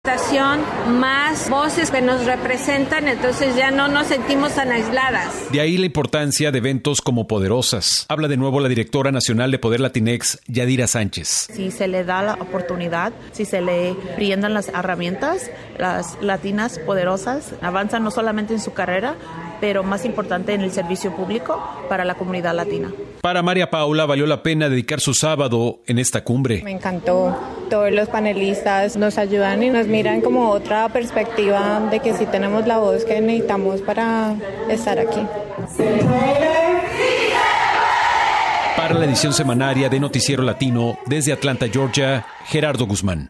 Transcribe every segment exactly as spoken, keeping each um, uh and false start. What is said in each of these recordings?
Más voces que nos representan, entonces ya no nos sentimos tan aisladas. De ahí la importancia de eventos como Poderosas. Habla de nuevo la directora nacional de Poder Latinex, Yadira Sánchez. Si se le da la oportunidad, si se le brindan las herramientas, las latinas poderosas avanzan no solamente en su carrera, pero más importante en el servicio público para la comunidad latina. Para María Paula valió la pena dedicar su sábado en esta cumbre. Me encantó. Todos los panelistas nos ayudan y nos miran como otra perspectiva de que sí tenemos la voz que necesitamos para estar aquí. Para la edición semanaria de Noticiero Latino, desde Atlanta, Georgia, Gerardo Guzmán.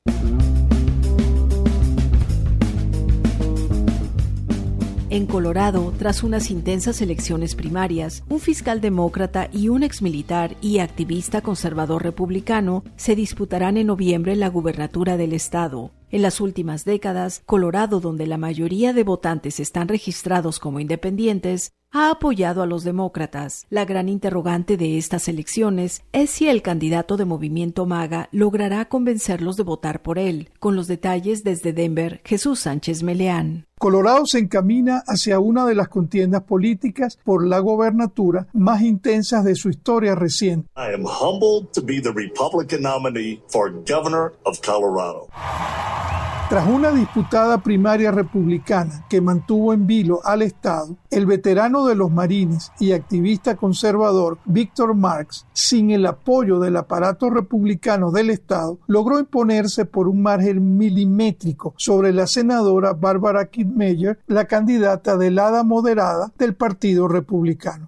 En Colorado, tras unas intensas elecciones primarias, un fiscal demócrata y un exmilitar y activista conservador republicano se disputarán en noviembre la gubernatura del estado. En las últimas décadas, Colorado, donde la mayoría de votantes están registrados como independientes, ha apoyado a los demócratas. La gran interrogante de estas elecciones es si el candidato de Movimiento MAGA logrará convencerlos de votar por él. Con los detalles desde Denver, Jesús Sánchez Meleán. Colorado se encamina hacia una de las contiendas políticas por la gobernatura más intensas de su historia reciente. I am humbled to be the Republican nominee for Governor of Colorado. Tras una disputada primaria republicana que mantuvo en vilo al Estado, el veterano de los Marines y activista conservador Víctor Marx, sin el apoyo del aparato republicano del Estado, logró imponerse por un margen milimétrico sobre la senadora Barbara Kidmeyer, la candidata del ala moderada del Partido Republicano.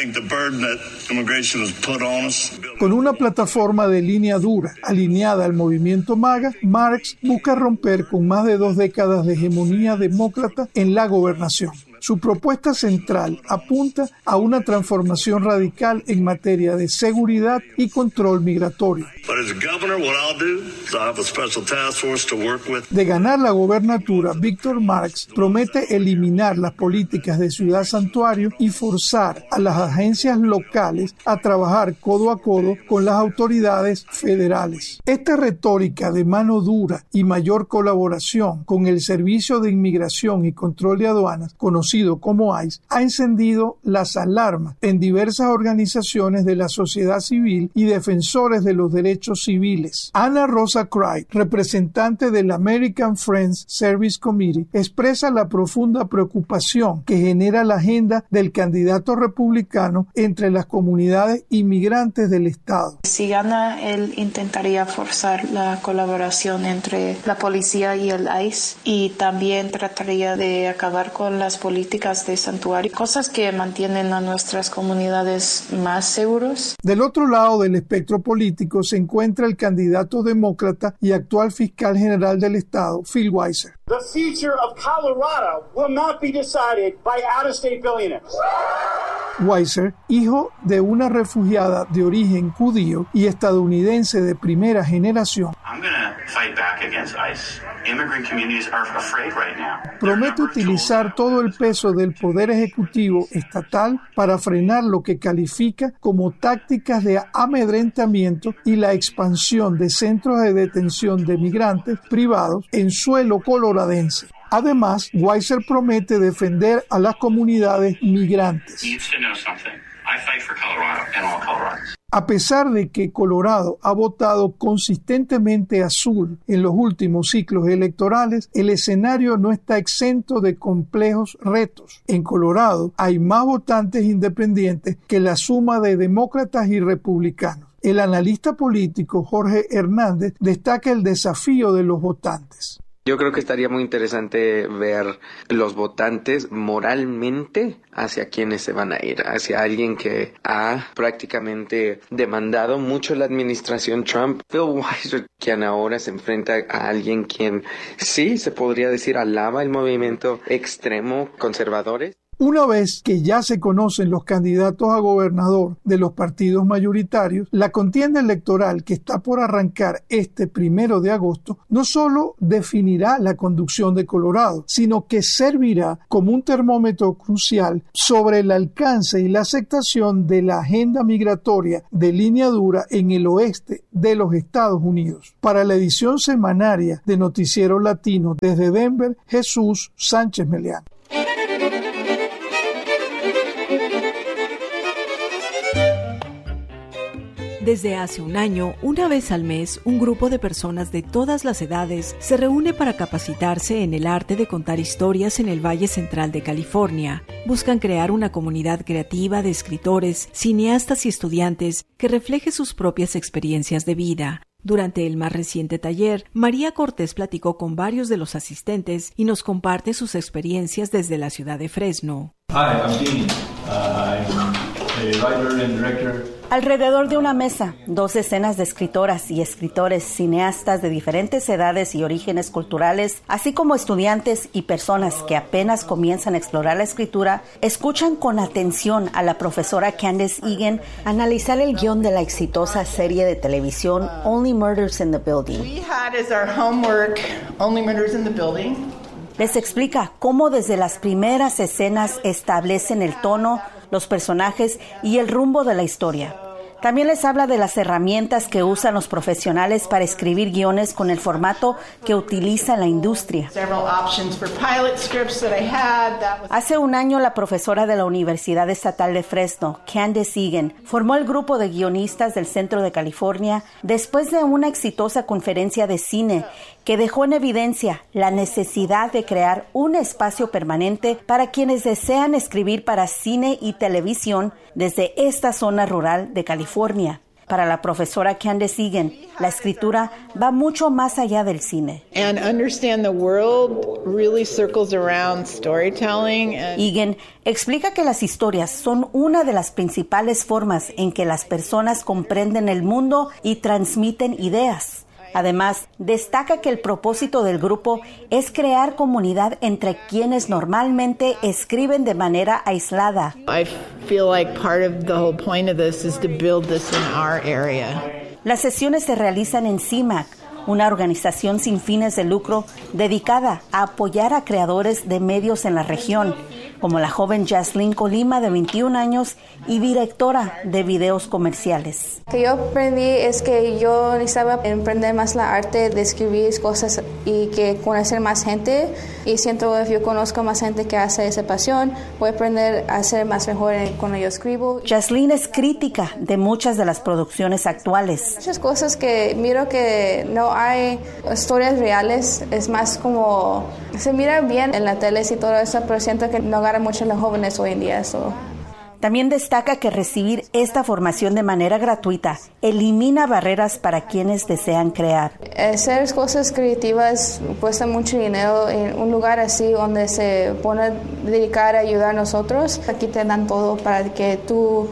Con una plataforma de línea dura alineada al movimiento MAGA, Marx busca romper con más de dos décadas de hegemonía demócrata en la gobernación. Su propuesta central apunta a una transformación radical en materia de seguridad y control migratorio. De ganar la gobernatura, Víctor Marx promete eliminar las políticas de ciudad santuario y forzar a las agencias locales a trabajar codo a codo con las autoridades federales. Esta retórica de mano dura y mayor colaboración con el Servicio de Inmigración y Control de Aduanas, conocido como I C E, ha encendido las alarmas en diversas organizaciones de la sociedad civil y defensores de los derechos civiles. Ana Rosa Cry, representante del American Friends Service Committee, expresa la profunda preocupación que genera la agenda del candidato republicano entre las comunidades inmigrantes del estado. Si gana, él intentaría forzar la colaboración entre la policía y el I C E y también trataría de acabar con las políticas de santuario, cosas que mantienen a nuestras comunidades más seguros. Del otro lado del espectro político se encuentra el candidato demócrata y actual fiscal general del estado, Phil Weiser. The future of Colorado will not be decided by out-of-state billionaires. Weiser, hijo de una refugiada de origen judío y estadounidense de primera generación, promete utilizar todo el peso del poder ejecutivo estatal para frenar lo que califica como tácticas de amedrentamiento y la expansión de centros de detención de migrantes privados en suelo coloradense. Además, Weiser promete defender a las comunidades migrantes. A pesar de que Colorado ha votado consistentemente azul en los últimos ciclos electorales, el escenario no está exento de complejos retos. En Colorado hay más votantes independientes que la suma de demócratas y republicanos. El analista político Jorge Hernández destaca el desafío de los votantes. Yo creo que estaría muy interesante ver los votantes moralmente hacia quienes se van a ir, hacia alguien que ha prácticamente demandado mucho la administración Trump. Phil Weiser, quien ahora se enfrenta a alguien quien sí se podría decir alaba el movimiento extremo conservadores. Una vez que ya se conocen los candidatos a gobernador de los partidos mayoritarios, la contienda electoral que está por arrancar este primero de agosto no solo definirá la conducción de Colorado, sino que servirá como un termómetro crucial sobre el alcance y la aceptación de la agenda migratoria de línea dura en el oeste de los Estados Unidos. Para la edición semanaria de Noticiero Latino desde Denver, Jesús Sánchez Meleán. Desde hace un año, una vez al mes, un grupo de personas de todas las edades se reúne para capacitarse en el arte de contar historias en el Valle Central de California. Buscan crear una comunidad creativa de escritores, cineastas y estudiantes que refleje sus propias experiencias de vida. Durante el más reciente taller, María Cortés platicó con varios de los asistentes y nos comparte sus experiencias desde la ciudad de Fresno. Hi, I'm Dean. Uh, I'm a writer and director. Alrededor de una mesa, dos decenas de escritoras y escritores, cineastas de diferentes edades y orígenes culturales, así como estudiantes y personas que apenas comienzan a explorar la escritura, escuchan con atención a la profesora Candace Egan analizar el guión de la exitosa serie de televisión Only Murders in the Building. We had as our homework Only Murders in the Building. Les explica cómo desde las primeras escenas establecen el tono, los personajes y el rumbo de la historia. También les habla de las herramientas que usan los profesionales para escribir guiones con el formato que utiliza la industria. Hace un año, la profesora de la Universidad Estatal de Fresno, Candace Egan, formó el grupo de guionistas del Centro de California después de una exitosa conferencia de cine que dejó en evidencia la necesidad de crear un espacio permanente para quienes desean escribir para cine y televisión desde esta zona rural de California. Para la profesora Candace Egan, la escritura va mucho más allá del cine. And understand the world really circles around storytelling. And... Egan explica que las historias son una de las principales formas en que las personas comprenden el mundo y transmiten ideas. Además, destaca que el propósito del grupo es crear comunidad entre quienes normalmente escriben de manera aislada. I feel like part of the whole point of this is to build this in our area. Las sesiones se realizan en C I M A C, una organización sin fines de lucro dedicada a apoyar a creadores de medios en la región, como la joven Jaslyn Colima, de veintiún años y directora de videos comerciales. Lo que yo aprendí es que yo necesitaba emprender más la arte de escribir cosas y que conocer más gente, y siento que yo conozco más gente que hace esa pasión, voy a aprender a ser más mejor cuando yo escribo. Jaslyn es crítica de muchas de las producciones actuales. Muchas cosas que miro que no hay historias reales, es más como se mira bien en la tele y todo eso, pero siento que no agarra mucho a los jóvenes hoy en día eso. También destaca que recibir esta formación de manera gratuita elimina barreras para quienes desean crear. Hacer cosas creativas cuesta mucho dinero. En un lugar así donde se pone a dedicar a ayudar a nosotros, aquí te dan todo para que tú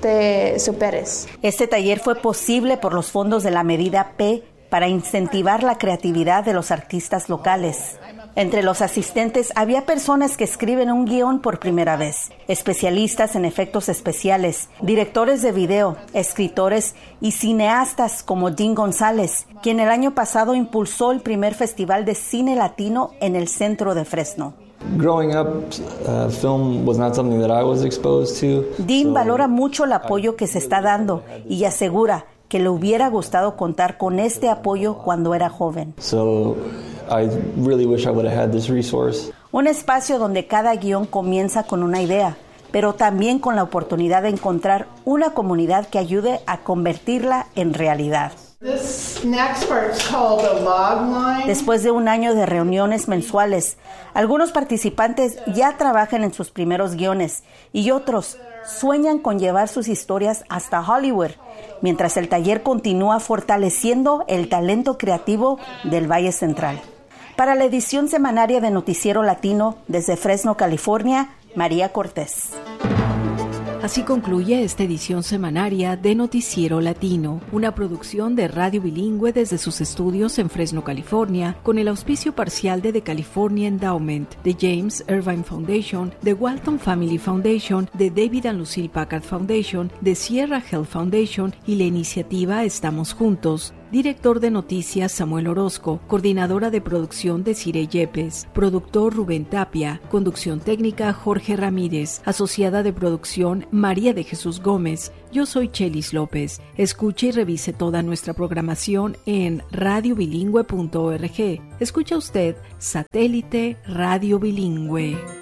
te superes. Este taller fue posible por los fondos de la medida P para incentivar la creatividad de los artistas locales. Entre los asistentes había personas que escriben un guión por primera vez, especialistas en efectos especiales, directores de video, escritores y cineastas como Dean González, quien el año pasado impulsó el primer festival de cine latino en el centro de Fresno. Growing up, uh, film was not something that I was exposed to. Dean so, valora mucho el apoyo que se está dando y asegura que le hubiera gustado contar con este apoyo cuando era joven. So, I really wish I would have had this resource. Un espacio donde cada guión comienza con una idea, pero también con la oportunidad de encontrar una comunidad que ayude a convertirla en realidad. This next part is called a log line. Después de un año de reuniones mensuales, algunos participantes ya trabajan en sus primeros guiones y otros sueñan con llevar sus historias hasta Hollywood, mientras el taller continúa fortaleciendo el talento creativo del Valle Central. Para la edición semanaria de Noticiero Latino, desde Fresno, California, María Cortés. Así concluye esta edición semanaria de Noticiero Latino, una producción de Radio Bilingüe desde sus estudios en Fresno, California, con el auspicio parcial de The California Endowment, de James Irvine Foundation, de Walton Family Foundation, de David and Lucille Packard Foundation, de Sierra Health Foundation y la iniciativa Estamos Juntos. Director de Noticias Samuel Orozco, coordinadora de producción Desiree Yepes, productor Rubén Tapia, conducción técnica Jorge Ramírez, asociada de producción María de Jesús Gómez. Yo soy Chelis López. Escuche y revise toda nuestra programación en radio bilingüe punto org. Escucha usted Satélite Radio Bilingüe.